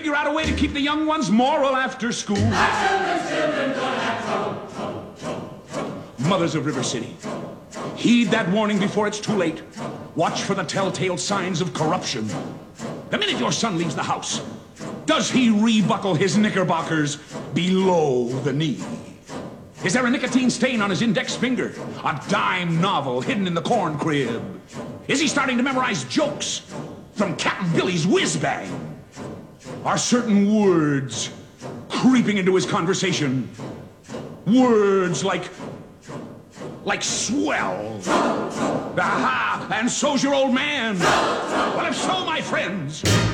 figure out a way to keep the young ones moral after school. Mothers of River City, heed that warning before it's too late. Watch for the telltale signs of corruption. The minute your son leaves the house, does he rebuckle his knickerbockers below the knee? Is there a nicotine stain on his index finger? A dime novel hidden in the corn crib? Is he starting to memorize jokes from Captain Billy's whiz-bang? Are certain words creeping into his conversation? Words like swell. Aha, and so's your old man. Well, if so, my friends,